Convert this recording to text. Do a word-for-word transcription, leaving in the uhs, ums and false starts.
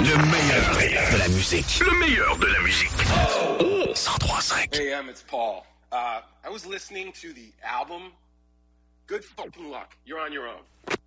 Le meilleur de la musique. Le meilleur de la musique. Oh, cent trois cinq. Hey, Em, it's Paul. Uh, I was listening to the album. Good fucking luck. You're on your own.